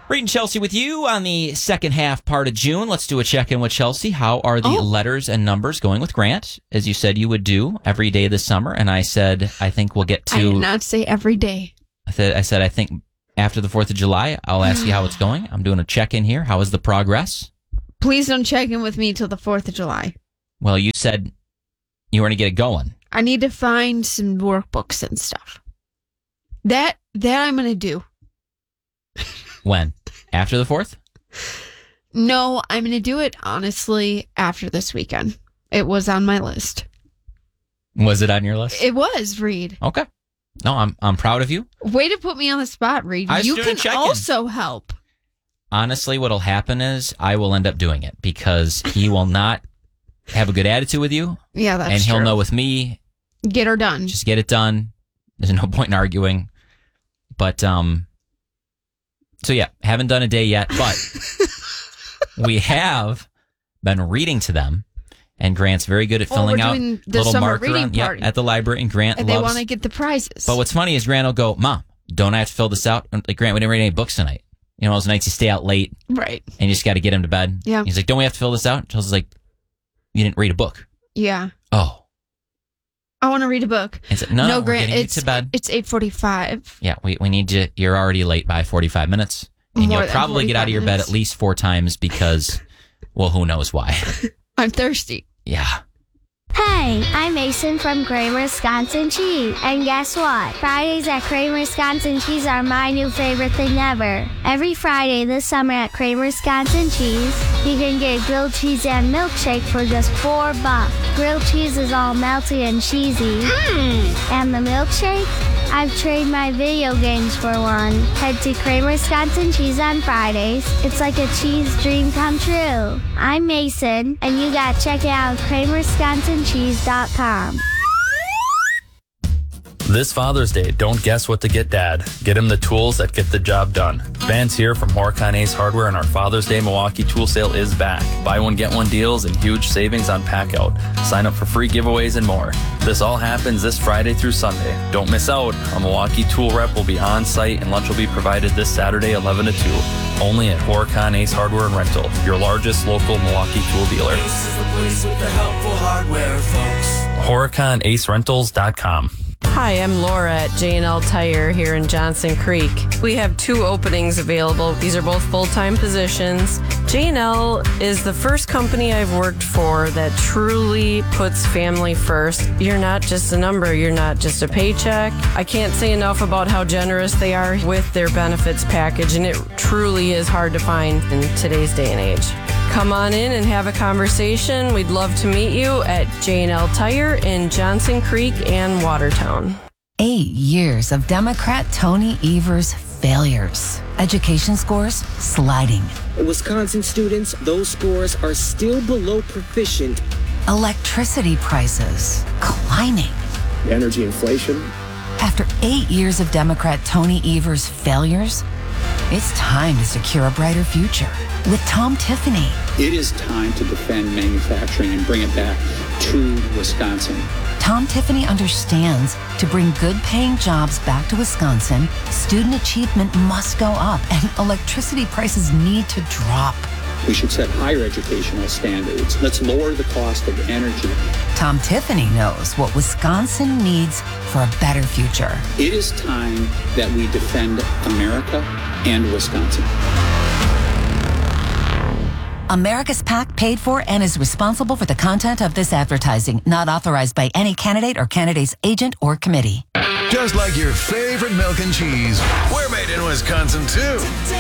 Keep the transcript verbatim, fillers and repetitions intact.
Reed and Chelsea with you on the second half part of June. Let's do a check-in with Chelsea. How are the oh. letters and numbers going with Grant, as you said you would do every day this summer? And I said, I think we'll get to... I did not say every day. I, th- I said, I think after the fourth of July, I'll ask you how it's going. I'm doing a check-in here. How is the progress? Please don't check in with me till the fourth of July. Well, you said you were going to get it going. I need to find some workbooks and stuff. That, that I'm going to do. When? After the fourth? No, I'm going to do it, honestly, after this weekend. It was on my list. Was it on your list? It was, Reed. Okay. No, I'm I'm proud of you. Way to put me on the spot, Reed. I was You doing a can check-in. also help. Honestly, what'll happen is I will end up doing it because he will not have a good attitude with you. Yeah, that's And he'll true. know with me, Get her done. just get it done. There's no point in arguing. But, um, so yeah, haven't done a day yet, but we have been reading to them. And Grant's very good at Oh, filling we're out doing the little summer marker reading on, yeah, party. at the library. And Grant And they loves. want to get the prizes. But what's funny is Grant will go, Mom, don't I have to fill this out? I'm like, Grant, we didn't read any books tonight. You know, those nights you stay out late Right. and you just got to get him to bed. Yeah. He's like, don't we have to fill this out? Chelsea's like, you didn't read a book. Yeah. Oh. I want to read a book. It's like, no, no, we're Grant, getting you it's, to bed. it's eight forty-five. Yeah, we, we need you. You're already late by forty-five minutes. And More you'll than probably get out of your bed minutes. at least four times because, well, who knows why. I'm thirsty. Yeah. Hey, I'm Mason from Kramer Wisconsin Cheese. And guess what? Fridays at Kramer Wisconsin Cheese are my new favorite thing ever. Every Friday this summer at Kramer Wisconsin Cheese, you can get grilled cheese and milkshake for just four bucks. Grilled cheese is all melty and cheesy. Mm. And the milkshake? I've traded my video games for one. Head to Kramer Wisconsin Cheese on Fridays. It's like a cheese dream come true. I'm Mason, and you gotta check it out at kramer wisconsin cheese dot com. This Father's Day, don't guess what to get Dad. Get him the tools that get the job done. Vance here from Horicon Ace Hardware, and our Father's Day Milwaukee tool sale is back. Buy one, get one deals and huge savings on pack-out. Sign up for free giveaways and more. This all happens this Friday through Sunday. Don't miss out. A Milwaukee tool rep will be on site, and lunch will be provided this Saturday, eleven to two. Only at Horicon Ace Hardware and Rental, your largest local Milwaukee tool dealer. Ace is the place with the helpful hardware, folks. Horicon Ace Rentals dot com. Hi, I'm Laura at J and L Tire here in Johnson Creek. We have two openings available. These are both full-time positions. J and L is the first company I've worked for that truly puts family first. You're not just a number. You're not just a paycheck. I can't say enough about how generous they are with their benefits package, and it truly is hard to find in today's day and age. Come on in and have a conversation. We'd love to meet you at J and L Tire in Johnson Creek and Watertown. Eight years of Democrat Tony Evers' failures. Education scores sliding. Wisconsin students, those scores are still below proficient. Electricity prices climbing. Energy inflation. After eight years of Democrat Tony Evers' failures, it's time to secure a brighter future with Tom Tiffany. It is time to defend manufacturing and bring it back to Wisconsin. Tom Tiffany understands to bring good-paying jobs back to Wisconsin, student achievement must go up and electricity prices need to drop. We should set higher educational standards. Let's lower the cost of energy. Tom Tiffany knows what Wisconsin needs for a better future. It is time that we defend America and Wisconsin. America's PAC paid for and is responsible for the content of this advertising, not authorized by any candidate or candidate's agent or committee. Just like your favorite milk and cheese, we're made in Wisconsin, too.